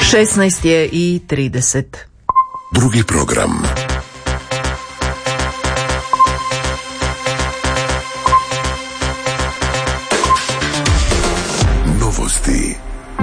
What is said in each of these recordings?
16:30. Drugi program. Novosti.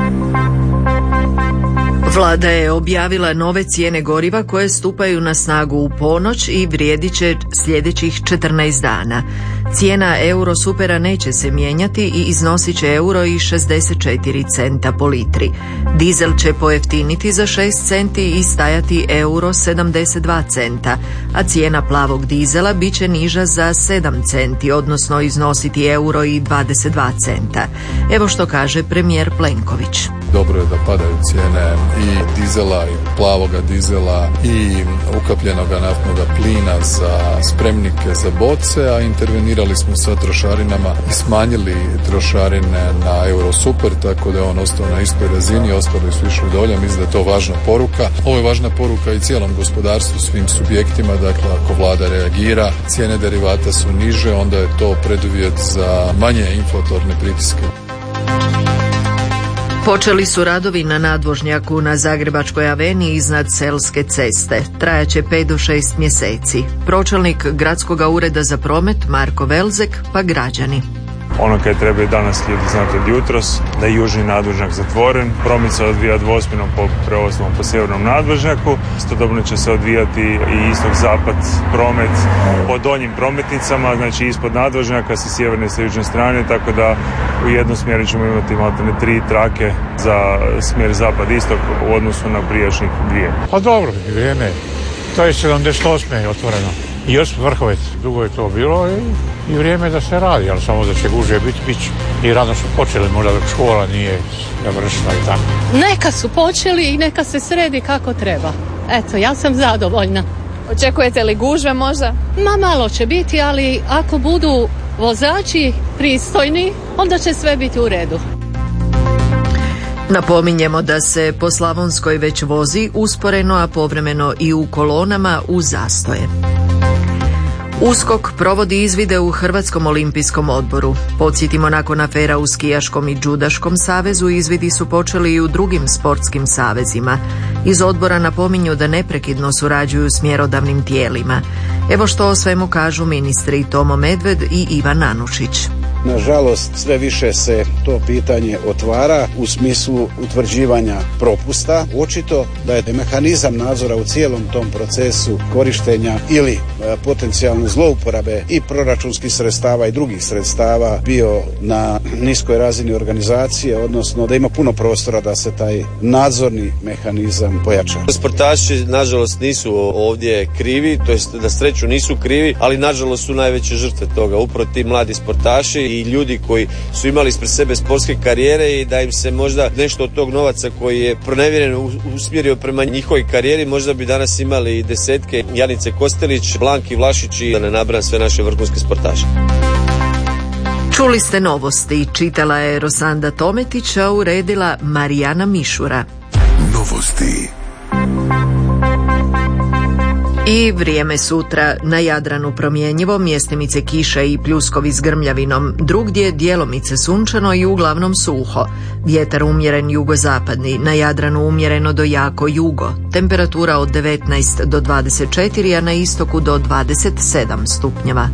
Vlada je objavila nove cijene goriva koje stupaju na snagu u ponoć i vrijedit će sljedećih 14 dana. Cijena Eurosupera neće se mijenjati i iznosit će €1,64 po litri. Dizel će pojeftiniti za 6 centi i stajati €72, a cijena plavog dizela bit će niža za 7 centi, odnosno iznositi €1,22. Evo što kaže premijer Plenković. Dobro je da padaju cijene i dizela i plavoga dizela i ukapljenoga naftnoga plina za spremnike za boce, a intervenirali smo sa trošarinama i smanjili trošarine na Eurosuper, tako da je on ostao na istoj razini, ostali su išli dolje. Mislim da je to važna poruka. Ovo je važna poruka i cijelom gospodarstvu, svim subjektima. Dakle, ako vlada reagira, cijene derivata su niže, onda je to preduvjet za manje inflatorne pritiske. Počeli su radovi na nadvožnjaku na Zagrebačkoj aveniji iznad Selske ceste. Trajaće 5 do 6 mjeseci. Pročelnik Gradskog ureda za promet Marko Velzek pa građani. Ono kaj treba danas ljudi znati od jutros, da je južni nadvožnjak zatvoren, promet se odvija dvosmjerno po preostalom po sjevernom nadvožnjaku, istodobno će se odvijati i istok-zapad promet po donjim prometnicama, znači ispod nadvožnjaka sa sjeverne i sa južne strane, tako da u jednom smjeru ćemo imati maltene 3 trake za smjer zapad-istok u odnosu na prijašnjih 2. Pa dobro, vrijeme. To je 78. je otvoreno. I još Vrhovec, dugo je to bilo i vrijeme da se radi, ali samo da će gužve biti. I rano su počeli, možda dok škola nije završila i tako. Neka su počeli i neka se sredi kako treba. Eto, ja sam zadovoljna. Očekujete li gužve možda? Malo će biti, ali ako budu vozači pristojni, onda će sve biti u redu. Napominjemo da se po Slavonskoj već vozi usporeno, a povremeno i u kolonama u zastoje. USKOK provodi izvide u Hrvatskom olimpijskom odboru. Podsjetimo, nakon afera u skijaškom i džudaškom savezu, izvidi su počeli i u drugim sportskim savezima. Iz odbora napominju da neprekidno surađuju s mjerodavnim tijelima. Evo što o svemu kažu ministri Tomo Medved i Ivan Anušić. Nažalost, sve više se to pitanje otvara u smislu utvrđivanja propusta. Očito da je mehanizam nadzora u cijelom tom procesu korištenja ili potencijalne zlouporabe i proračunskih sredstava i drugih sredstava bio na niskoj razini organizacije, odnosno da ima puno prostora da se taj nadzorni mehanizam pojača. Sportaši, nažalost, nisu ovdje krivi, to jest na sreću nisu krivi, ali nažalost su najveće žrtve toga. Upravo ti mladi sportaši i ljudi koji su imali ispred sebe sportske karijere i da im se možda nešto od tog novaca koji je pronevjeren usmjerio prema njihovoj karijeri, možda bi danas imali i desetke. Janice Kostelić, Blanki Vlašić i da ne nabrajam sve naše vrhunske sportaše. Čuli ste novosti, čitala je Rosanda Tometić, a uredila Marijana Mišura. Novosti. I vrijeme sutra: na Jadranu promjenjivo, mjestimice kiše i pljuskovi s grmljavinom, drugdje djelomice sunčano i uglavnom suho. Vjetar umjeren jugozapadni, na Jadranu umjereno do jako jugo. Temperatura od 19 do 24, a na istoku do 27 stupnjeva.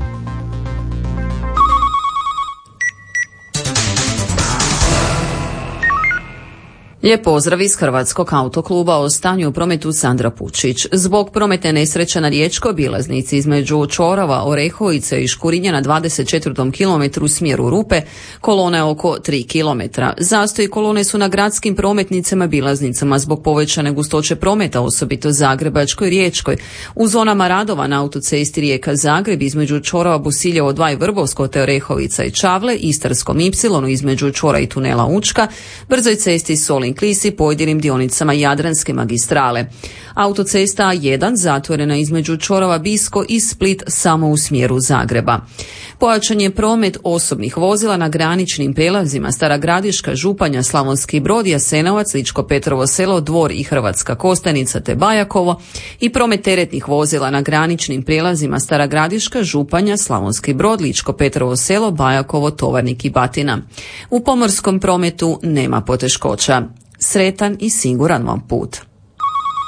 Lijep pozdrav iz Hrvatskog autokluba. O stanju u prometu Sandra Pučić. Zbog prometne nesreće na riječkoj obilaznici između Čorava, Orehovice i Škurinja na 24. kilometru u smjeru Rupe, kolona je oko 3 km. Zastoj kolone su na gradskim prometnicama i obilaznicama zbog povećane gustoće prometa, osobito Zagrebačkoj i Riječkoj. U zonama radova na autocesti Rijeka-Zagreb između Čorava, Busiljevo 2 i Vrbovsko te Orehovica i Čavle, Istarskom Ipsilonu između čvora i tunela Učka, brzoj cesti Solin Klisi, pojedinim dionicama Jadranske magistrale. Autocesta A1 zatvorena između Čorava, Bisko i Split samo u smjeru Zagreba. Pojačan je promet osobnih vozila na graničnim prijelazima Stara Gradiška, Županja, Slavonski Brod, Jasenovac, Ličko Petrovo Selo, Dvor i Hrvatska Kostajnica te Bajakovo i promet teretnih vozila na graničnim prijelazima Stara Gradiška, Županja, Slavonski Brod, Ličko Petrovo Selo, Bajakovo, Tovarnik i Batina. U pomorskom prometu nema poteškoća. Sretan i siguran vam put.